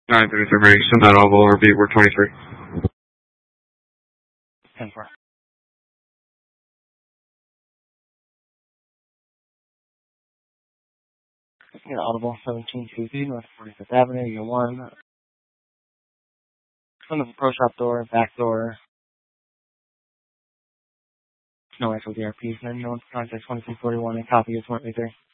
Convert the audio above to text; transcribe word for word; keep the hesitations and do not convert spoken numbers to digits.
nine thirty-three, ready. Send that oval or beat, we're twenty-three. ten four. Yeah, audible seventeen two Z, North forty-fifth Avenue, Unit one. Front of the pro shop door, back door. No actual D R Ps, and no one contact twenty-two forty-one and copy is one right there.